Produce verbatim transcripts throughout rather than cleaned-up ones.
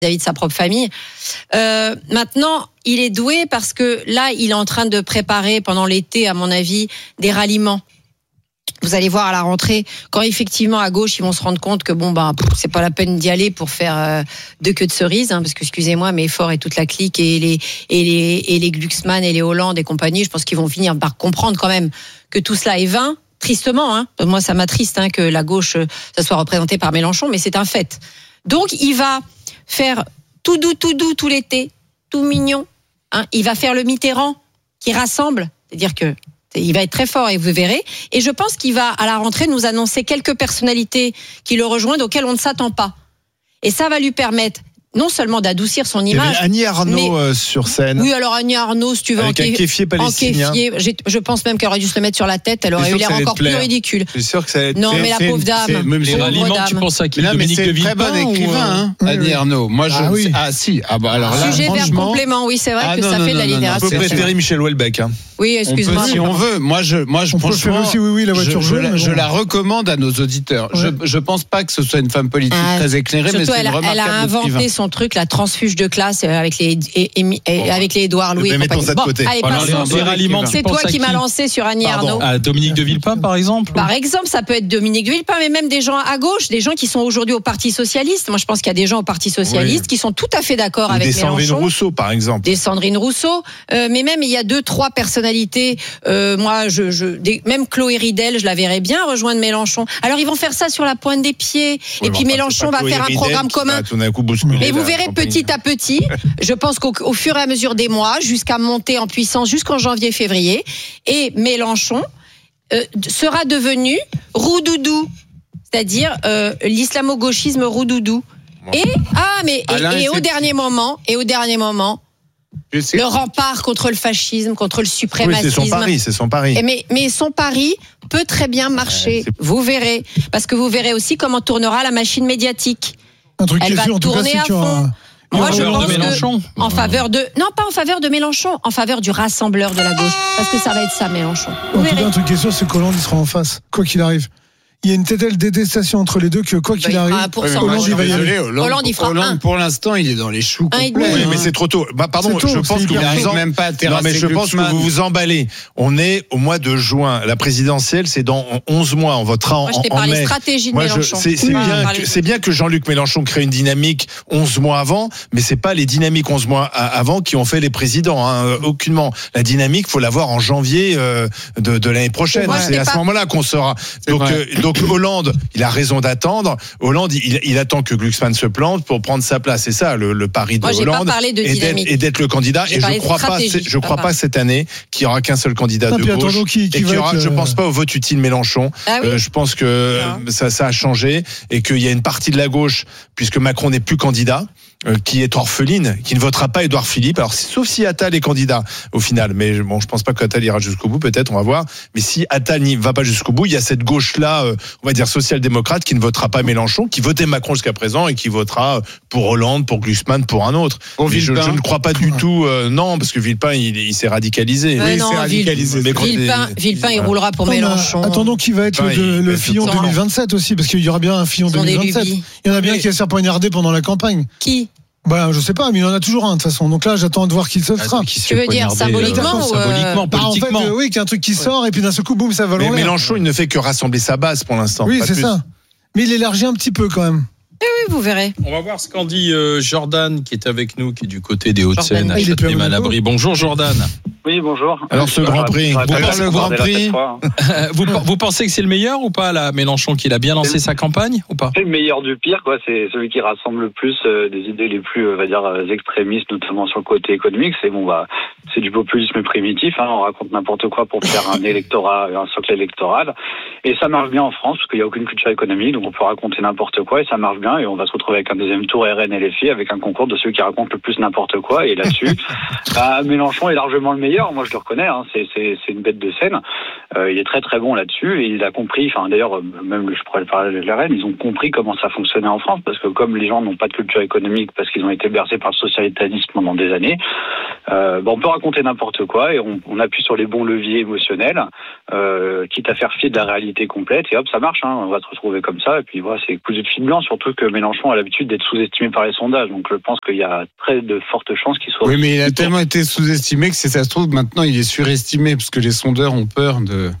vis-à-vis de sa propre famille. Euh, maintenant, il est doué parce que là, il est en train de préparer pendant l'été, à mon avis, des ralliements. Vous allez voir à la rentrée, quand effectivement à gauche ils vont se rendre compte que bon bah c'est pas la peine d'y aller pour faire euh, deux queues de cerise, hein, parce que excusez-moi, mais Faure et toute la clique et les et les et les Glucksmann et les Hollande et compagnie, je pense qu'ils vont finir par comprendre quand même que tout cela est vain. Tristement, hein. Moi ça m'attriste hein, que la gauche ça soit représentée par Mélenchon, mais c'est un fait. Donc il va faire tout doux, tout doux tout l'été, tout mignon. Hein. Il va faire le Mitterrand qui rassemble, c'est-à-dire que il va être très fort et vous verrez. Et je pense qu'il va, à la rentrée, nous annoncer quelques personnalités qui le rejoignent, auxquelles on ne s'attend pas. Et ça va lui permettre non seulement d'adoucir son image. Il y avait Annie Arnaud mais... euh, sur scène. Oui, alors Annie Arnaud, si tu veux, avec en un kéfier palestinien. Je pense même qu'elle aurait dû se le mettre sur la tête. Elle aurait eu l'air encore plus ridicule. Je suis sûr que ça allait être non, mais la pauvre dame. Même les ralliements, tu penses à qui? Dominique de Villepin. Très bon écrivain, hein. Annie Arnaud. Moi, je. Ah, oui. ah si. Ah bah alors là. Sujet vers complément. Oui, c'est vrai ah, que non, ça non, fait non, de la non, littérature. On peut préférer Michel Houellebecq. Hein. Oui, excuse-moi. On peut, si on veut. Moi, je, moi, je, on peut faire aussi, oui, oui, la voiture je, jaune. Je, bon. je la recommande à nos auditeurs. Ouais. Je, je pense pas que ce soit une femme politique Ah, très éclairée, surtout, mais c'est elle, une a, remarquable elle a inventé écrivain. son truc, la transfuge de classe avec les et, et, et, Bon, avec les Édouard Louis. mais mettons ça de Bon, côté. allez, Alors, passons. les ralliements, tu C'est penses toi à qui m'as qui? lancé sur Annie Pardon. Arnaud. À Dominique de Villepin, par exemple? Par exemple, ça peut être Dominique de Villepin, mais même des gens à gauche, des gens qui sont aujourd'hui au Parti socialiste. Moi, je pense qu'il y a des gens au Parti socialiste Oui. qui sont tout à fait d'accord Ou avec des Sandrine Mélenchon. Rousseau, par exemple. Des Sandrine Rousseau, euh, mais même il y a deux, trois personnalités. Euh, moi, je, je, des, même Chloé Ridel, je la verrais bien rejoindre Mélenchon. Alors ils vont faire ça sur la pointe des pieds, Oui, et puis enfin, Mélenchon c'est pas va Chloé faire un Ridel programme qui commun. va tout d'un coup bousculer Mais vous la verrez campagne. petit à petit, je pense qu'au au fur et à mesure des mois, jusqu'à monter en puissance jusqu'en janvier-février, et Mélenchon euh, sera devenu roudoudou, c'est-à-dire euh, l'islamo-gauchisme roudoudou. Et ah mais Alain et, et au Sceptique. dernier moment, et au dernier moment, le rempart contre le fascisme, contre le Oui, suprémacisme. c'est son pari, c'est son pari. Et mais, mais son pari peut très bien marcher. Ouais, vous verrez. Parce que vous verrez aussi comment tournera la machine médiatique. Un truc Elle qui est va sûr, en tout cas, tourner c'est à qu'il y aura- fond. En Moi, je faveur pense de que- Mélenchon. En faveur de. Non, pas en faveur de Mélenchon, en faveur du rassembleur de la gauche. Parce que ça va être ça, Mélenchon. Vous En tout cas, verrez. un truc qui est sûr, c'est qu'Hollande il sera en face, quoi qu'il arrive. Il y a une telle détestation entre les deux que quoi qu'il Bah, il arrive, fera un pour cent. Oui, mais moi, Hollande je il va suis y aller. désolé, Hollande, Hollande, il fera Hollande, un. pour l'instant, il est dans les choux Un et complets. demi. Oui, hein. mais c'est trop tôt. Bah, pardon, C'est tôt, je pense c'est que hyper vous tôt. vous en- même pas non, terrasser mais je pense que Glucksmann. vous vous emballez. On est au mois de juin. La présidentielle, c'est dans onze mois. On votera en, Moi, je t'ai en parlé mai. stratégie de Moi, je- Mélenchon. c'est c'est Oui, bien, parlez- que- c'est bien que Jean-Luc Mélenchon crée une dynamique onze mois avant, mais c'est pas les dynamiques onze mois a- avant qui ont fait les présidents. Hein, euh, aucunement. La dynamique, faut l'avoir en janvier euh, de, de l'année prochaine. Moi, je C'est n'ai à pas- ce moment-là qu'on saura. C'est Donc, vrai. euh, donc Hollande, il a raison d'attendre. Hollande, il, il attend que Glucksmann se plante pour prendre sa place. C'est ça le, le pari de Moi, j'ai pas Hollande. parlé de et d'être- dynamique. et d'être le candidat. J'ai Et je parlé de crois pas, stratégie, je crois pas pas cette année qu'il y aura qu'un seul candidat Ah, de puis gauche. attendons qui- qui et va qu'il y aura, être je le- pense pas au vote utile Mélenchon. Ah oui. Euh, je pense que Ah. ça, ça a changé et qu'il y a une partie de la gauche, puisque Macron n'est plus candidat, euh, qui est orpheline, qui ne votera pas Édouard Philippe. Alors, sauf si Attal est candidat au final. Mais bon, je pense pas qu'Attal ira jusqu'au bout. Peut-être, on va voir. Mais si Attal n'y va pas jusqu'au bout, il y a cette gauche-là, euh, on va dire social-démocrate, qui ne votera pas Mélenchon, qui votait Macron jusqu'à présent et qui votera pour Hollande, pour Glucksmann, pour un autre. Pour Mais je, Villepin. je ne crois pas du tout, euh, non, parce que Villepin, il, il s'est radicalisé. Ouais, Oui, il non, s'est radicalisé. Mais quand- Villepin, Villepin, il Voilà. roulera pour Non, mais Mélenchon. attendons qui va être Ouais, le, il le va Fillon être deux mille vingt-sept aussi, parce qu'il y aura bien un Fillon Ils sont des deux mille vingt-sept. lubies. Il y en a bien Oui. qui va se faire poignarder pendant la campagne. Qui Bah, je sais pas, mais il y en a toujours un de toute façon. Donc là, j'attends de voir qui ce sera. Qui se Tu fait veux dire poignarder, symboliquement euh, ou, euh, symboliquement, Bah, en fait, politiquement. euh, oui, qu'il y a un truc qui sort et puis d'un seul coup, boum, ça va Mais l'envers. Mélenchon, il ne fait que rassembler sa base pour l'instant. Oui, pas c'est plus. ça. Mais il élargit un petit peu quand même. Oui, vous verrez. On va voir ce qu'en dit euh, Jordan, qui est avec nous, qui est du côté des Hauts-de-Seine, Jordan. à Il est plus à Châtenay-Malabry. Bonjour Jordan. Oui, bonjour. Alors, ce Grand Prix, J'aurais vous pas pensez dû le Grand aborder la Prix cette fois, hein. Euh, vous, vous pensez que c'est le meilleur ou pas, là, Mélenchon, qu'il a bien lancé sa campagne ou pas? C'est le meilleur du pire, quoi. C'est celui qui rassemble le plus euh, des idées les plus, euh, on va dire, euh, extrémistes, notamment sur le côté économique. C'est bon, bah, c'est du populisme primitif. Hein. On raconte n'importe quoi pour faire un électorat, un socle électoral, et ça marche bien en France parce qu'il n'y a aucune culture économique, donc on peut raconter n'importe quoi et ça marche bien. Et on va se retrouver avec un deuxième tour R N et L F I avec un concours de ceux qui racontent le plus n'importe quoi. Et là-dessus, bah, Mélenchon est largement le meilleur. Moi, je le reconnais. Hein. C'est, c'est, c'est une bête de scène. Euh, il est très très bon là-dessus et il a compris. Enfin, d'ailleurs, euh, même je pourrais parler de l'R N, ils ont compris comment ça fonctionnait en France parce que comme les gens n'ont pas de culture économique parce qu'ils ont été bercés par le social-étanisme pendant des années, euh, bah, on peut raconter n'importe quoi et on, on appuie sur les bons leviers émotionnels, euh, quitte à faire fi de la réalité complète et hop, ça marche. Hein. On va se retrouver comme ça et puis voilà, c'est cousu de fil blanc. Surtout que Mélenchon a l'habitude d'être sous-estimé par les sondages. Donc je pense qu'il y a très de fortes chances qu'il soit... Oui, mais il a tellement été sous-estimé que si ça se trouve, maintenant il est surestimé, parce que les sondeurs ont peur de...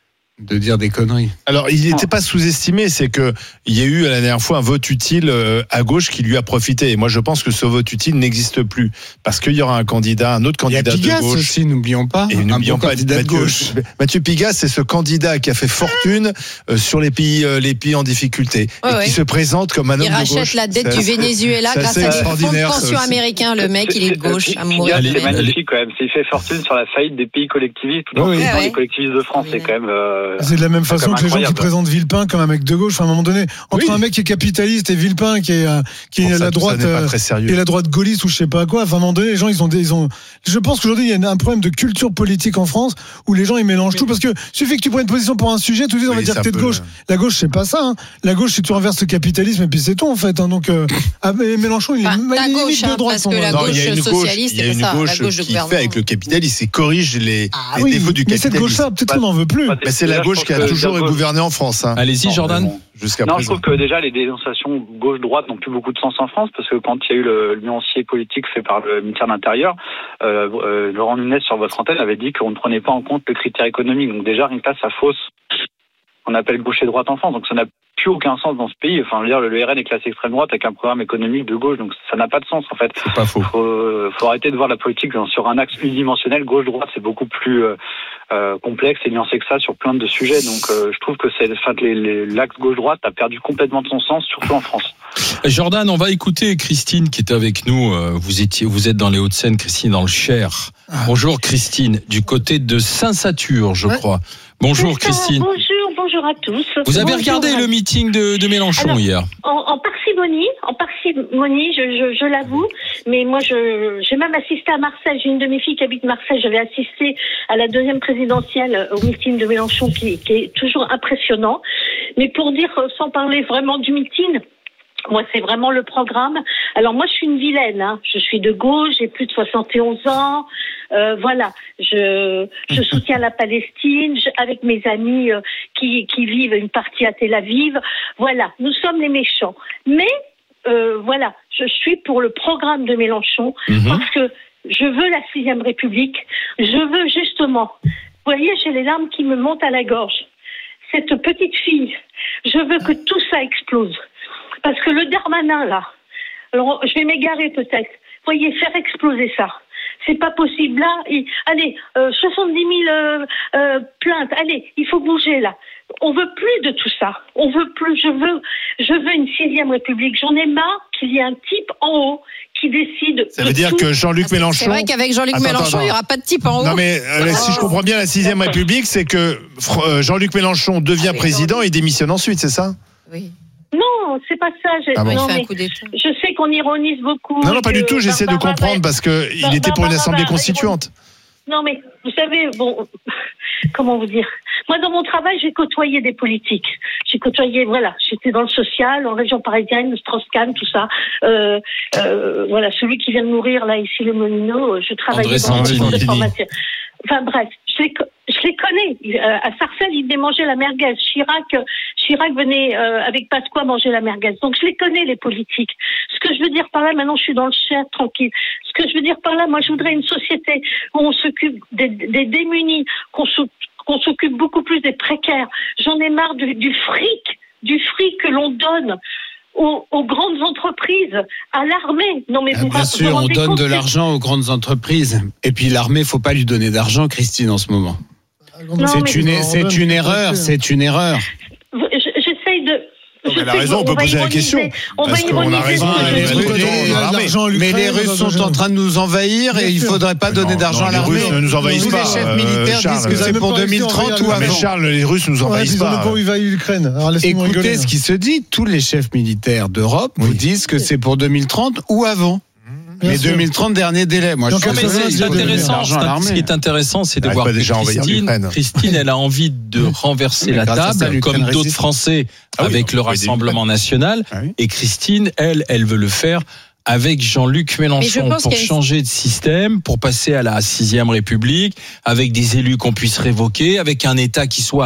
de dire des conneries. Alors, il n'était pas sous-estimé, c'est que il y a eu la dernière fois un vote utile à gauche qui lui a profité. Et moi, je pense que ce vote utile n'existe plus parce qu'il y aura un candidat, un autre candidat il y a Pigasse de gauche aussi, n'oublions pas. Et un n'oublions bon pas candidat Mathieu, de gauche. Mathieu Pigasse, c'est ce candidat qui a fait fortune euh, sur les pays, euh, les pays en difficulté Ouais, et ouais. qui se présente comme un homme Il de rachète gauche. la dette C'est du assez- Venezuela c'est grâce assez à des fonds de extraordinaire, ça pension aussi. américains. Le mec, il est de gauche à mourir. Pigasse, Les- c'est magnifique quand même. C'est- Il fait fortune sur la faillite des pays collectivistes, tout en Oui, oui. soutenant Ouais, ouais. les collectivistes de France. C'est quand même... euh, C'est de la même c'est façon quand que même les gens qui incroyable. présentent Villepin comme un mec de gauche. Enfin, à un moment donné, entre Oui. un mec qui est capitaliste et Villepin qui est, euh, qui Pour est ça, la tout ça droite, n'est pas euh, très sérieux. et la droite gaulliste ou je sais pas quoi. Enfin, à un moment donné, les gens, ils ont des, ils ont. Je pense qu'aujourd'hui, il y a un problème de culture politique en France où les gens ils mélangent tout parce que suffit que tu prennes position pour un sujet, tout de suite on va Oui, dire c'est que t'es un de peu gauche. le- La gauche, c'est pas ça. Hein. La gauche, c'est tu renverses le capitalisme et puis c'est tout en fait. Hein. Donc, euh, ah, mais Mélenchon, il est, Enfin, il est la limite gauche, de hein, droite. parce pour que moi. la Non, gauche il y a une gauche, socialiste, il y a c'est une ça, la gauche gauche de qui gouvernement. fait avec le capitalisme et corrige les, Ah les oui, défauts du mais cette capitalisme. gauche-là, peut-être qu'on n'en veut plus. Pas- Mais c'est la Déjà, je gauche pense qui a que toujours la gauche- gouverné en France. Hein. Allez-y, Non, Jordan. mais bon, jusqu'à Non, je présent. trouve que déjà les dénonciations gauche-droite n'ont plus beaucoup de sens en France parce que quand il y a eu le, le nuancier politique fait par le ministère de l'Intérieur, euh, euh, Laurent Nunez sur votre antenne avait dit qu'on ne prenait pas en compte le critère économique. Donc déjà, rien que là, ça fausse qu'on appelle gauche et droite en France. Donc ça n'a plus aucun sens dans ce pays. Enfin, je veux dire, le R N est classé extrême droite avec un programme économique de gauche, donc ça n'a pas de sens en fait. C'est pas faux. Faut, faut arrêter de voir la politique sur un axe unidimensionnel. Gauche-droite, c'est beaucoup plus euh, euh, complexe et nuancé que ça sur plein de sujets. Donc euh, je trouve que c'est, enfin, les, les, l'axe gauche-droite a perdu complètement de son sens, surtout en France. Jordan, on va écouter Christine qui est avec nous. Euh, Vous étiez, vous êtes dans les Hauts-de-Seine, Christine, dans le Cher. Bonjour Christine, du côté de Saint-Satur, je Ouais. crois. Bonjour C'est ça. Christine. Bonjour, bonjour à tous. Vous avez Bonjour. regardé le meeting de, de Mélenchon Alors, hier? En, en parcimonie, en parcimonie, je, je, je l'avoue, mais moi, je, j'ai même assisté à Marseille. J'ai une de mes filles qui habite Marseille. J'avais assisté à la deuxième présidentielle au meeting de Mélenchon, qui, qui est toujours impressionnant. Mais pour dire, sans parler vraiment du meeting, moi, c'est vraiment le programme. Alors, moi, je suis une vilaine. Hein. Je suis de gauche, j'ai plus de soixante et onze ans. Euh, voilà, je, je soutiens la Palestine je, avec mes amis euh, qui, qui vivent une partie à Tel Aviv. Voilà, nous sommes les méchants. Mais, euh, voilà, je suis pour le programme de Mélenchon Mhm. parce que je veux la sixième République. Je veux justement, vous voyez, j'ai les larmes qui me montent à la gorge. Cette petite fille, je veux que tout ça explose. Parce que le Darmanin, là, alors je vais m'égarer peut-être, voyez, faire exploser ça. C'est pas possible. Là, il, allez, euh, soixante-dix mille euh, euh, plaintes. Allez, il faut bouger là. On veut plus de tout ça. On veut plus. Je veux, je veux une sixième République. J'en ai marre qu'il y ait un type en haut qui décide. Ça de veut dire tout. que Jean-Luc C'est Mélenchon. vrai qu'avec Jean-Luc Attends, Mélenchon, attends, il n'y aura pas de type en haut. Non mais euh, si je comprends bien la sixième République, c'est que Fr- euh, Jean-Luc Mélenchon devient Ah oui, président Jean-Luc. et démissionne ensuite, c'est ça? Oui. Non, c'est pas ça. Je, Ah bon. Il non, fait un mais coup d'État. je sais qu'on ironise beaucoup. Non, non, pas que du tout. J'essaie de Barbara comprendre va- parce que il Bah, était pour une Barbara assemblée va- constituante. Non, mais vous savez, bon, comment vous dire? Moi, dans mon travail, j'ai côtoyé des politiques. J'ai côtoyé, voilà, j'étais dans le social, en région parisienne, Strauss-Kahn, tout ça. Euh, euh, voilà, celui qui vient de mourir, là, ici, le Molino, je travaillais André dans le centre de Santini. formation. Enfin, bref, je les, co- je les connais. Euh, à Sarcelles, ils venaient manger la merguez. Chirac, euh, Chirac venait euh, avec Pasqua manger la merguez. Donc, je les connais, les politiques. Ce que je veux dire par là, maintenant, je suis dans le Cher, tranquille. Ce que je veux dire par là, moi, je voudrais une société où on s'occupe des, des démunis, qu'on s'occupe qu'on s'occupe beaucoup plus des précaires. J'en ai marre du, du fric, du fric que l'on donne aux, aux grandes entreprises, à l'armée. Non mais Ah, vous bien vous sûr, on rendez donne compte de que- l'argent aux grandes entreprises. Et puis l'armée, faut pas lui donner d'argent, Christine, en ce moment. Non, C'est mais- une, c'est une erreur, c'est une erreur. Je- J'essaye de. Non, mais je elle a sais raison, qu'on on peut va poser la ironiser, question. On va Parce qu'on a ironiser raison, ce que elle je est dis. raison. Il y a de l'armée. l'argent en Mais Ukraine, les Russes dans un sont jeune. en train de nous envahir Bien et il sûr. faudrait pas donner Non, d'argent non, à les l'armée. Russes ne nous envahissent Tous pas, les chefs euh, militaires Charles. disent que Vous c'est avez pour même pas deux mille trente réussi à ou Ah, mais avant. Charles, les Russes nous Ouais, envahissent puis ils ont même pas pas. envahi l'Ukraine. Alors laissez-moi rigoler. Écoutez ce qui se dit, tous les chefs militaires d'Europe vous disent que c'est pour deux mille trente ou avant. Bien Mais sûr. deux mille trente, dernier délai. Moi, je Donc, suis Non, mais ça, c'est c'est c'est de donner intéressant. l'argent à c'est- l'armée. Ce qui est intéressant, c'est de Elle voir arrive que pas déjà à envahir Christine, l'Ukraine. Christine, elle a envie de renverser Mais la grâce à ça, table, l'Ukraine comme d'autres résiste. Français Ah oui, avec le on peut aider Rassemblement national. Ah oui. Et Christine, elle, elle veut le faire avec Jean-Luc Mais je Mélenchon pense pour qu'il y a une- changer de système, pour passer à la sixième République, avec des élus qu'on puisse révoquer, avec un État qui soit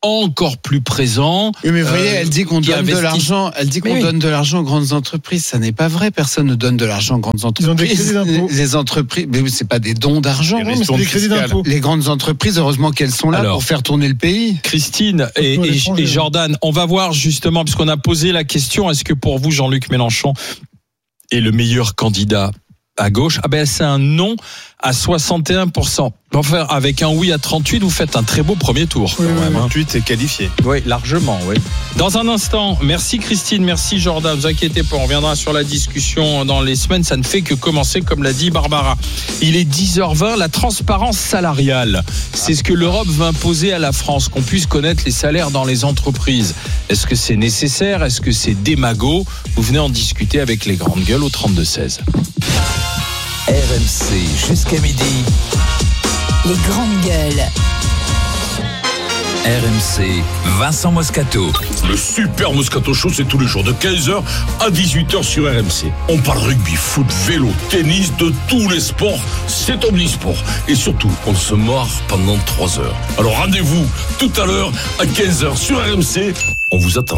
encore plus présent. Oui, mais vous voyez, euh, elle dit qu'on qui donne de investissent. l'argent. Elle dit qu'on Mais oui. donne de l'argent aux grandes entreprises. Ça n'est pas vrai. Personne ne donne de l'argent aux grandes entreprises. Ils ont des crédits d'impôt. Les, les entreprises, mais c'est pas des dons d'argent. Les Non, mais c'est des crédits fiscales. d'impôt. Les grandes entreprises, heureusement qu'elles sont là Alors. pour faire tourner le pays. Christine et, Surtout à et- l'étranger. et Jordan, on va voir justement, puisqu'on a posé la question, est-ce que pour vous, Jean-Luc Mélenchon est le meilleur candidat à gauche? Ah ben c'est un non à soixante et un pour cent. Enfin, avec un oui à trente-huit, vous faites un très beau premier tour. Oui, quand oui, même, hein. trente-huit est qualifié. Oui, largement, oui. Dans un instant, merci Christine, merci Jordan, ne vous inquiétez pas, on reviendra sur la discussion dans les semaines, ça ne fait que commencer, comme l'a dit Barbara. Il est dix heures vingt, la transparence salariale, c'est ce que l'Europe veut imposer à la France, qu'on puisse connaître les salaires dans les entreprises. Est-ce que c'est nécessaire? Est-ce que c'est démago? Vous venez en discuter avec les grandes gueules au trente-deux seize. R M C jusqu'à midi. Les grandes gueules. R M C, Vincent Moscato. Le Super Moscato Show, c'est tous les jours de quinze heures à dix-huit heures sur R M C. On parle rugby, foot, vélo, tennis, de tous les sports. C'est omnisport. Et surtout, on se marre pendant trois heures. Alors rendez-vous tout à l'heure à quinze heures sur R M C. On vous attend.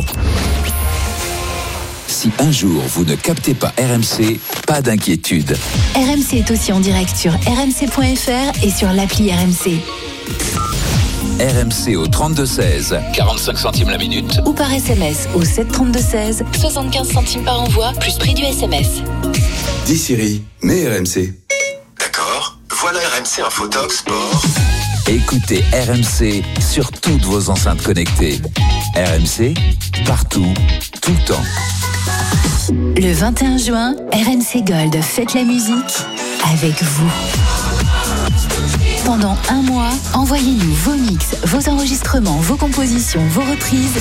Si un jour vous ne captez pas R M C, pas d'inquiétude. R M C est aussi en direct sur r m c point f r et sur l'appli R M C. R M C au trente-deux seize, quarante-cinq centimes la minute. Ou par S M S au sept trente-deux seize, soixante-quinze centimes par envoi, plus prix du S M S. Dis Siri, mets R M C. D'accord, voilà R M C Infotox Sport. Écoutez R M C sur toutes vos enceintes connectées. R M C, partout, tout le temps. Le vingt et un juin, R M C Gold fête la musique avec vous. Pendant un mois, envoyez-nous vos mix, vos enregistrements, vos compositions, vos reprises.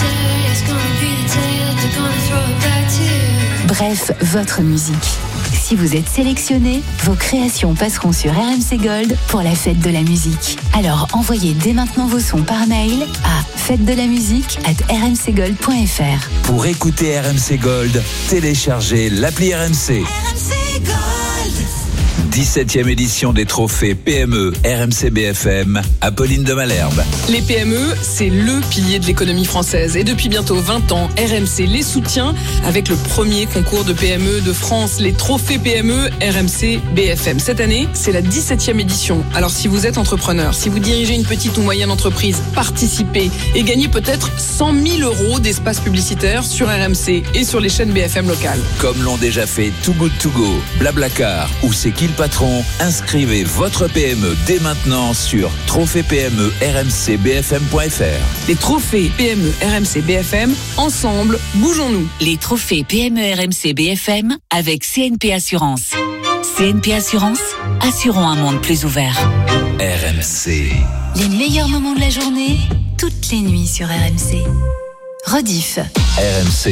Bref, votre musique. Si vous êtes sélectionné, vos créations passeront sur R M C Gold pour la fête de la musique. Alors envoyez dès maintenant vos sons par mail à fête de la musique arobase r m c gold point f r. Pour écouter R M C Gold, téléchargez l'appli R M C. R M C Gold. dix-septième édition des trophées P M E R M C B F M, Apolline de Malherbe. Les P M E, c'est le pilier de l'économie française. Et depuis bientôt vingt ans, R M C les soutient avec le premier concours de P M E de France, les trophées P M E R M C B F M. Cette année, c'est la dix-septième édition. Alors si vous êtes entrepreneur, si vous dirigez une petite ou moyenne entreprise, participez et gagnez peut-être cent mille euros d'espace publicitaire sur R M C et sur les chaînes B F M locales. Comme l'ont déjà fait Too Good To Go, Blablacar ou C'est qui le patron, inscrivez votre P M E dès maintenant sur trophée P M E R M C B F M point F R. Les trophées P M E R M C B F M, ensemble, bougeons-nous. Les trophées P M E R M C B F M avec C N P Assurance. C N P Assurance, assurons un monde plus ouvert. R M C. Les meilleurs moments de la journée, toutes les nuits sur R M C. Rediff. R M C.